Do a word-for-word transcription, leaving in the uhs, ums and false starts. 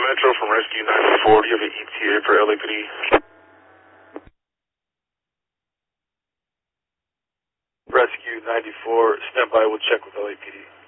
Metro from Rescue ninety-four. Do you have an E T A for L A P D? Rescue ninety-four, stand by, we'll check with L A P D.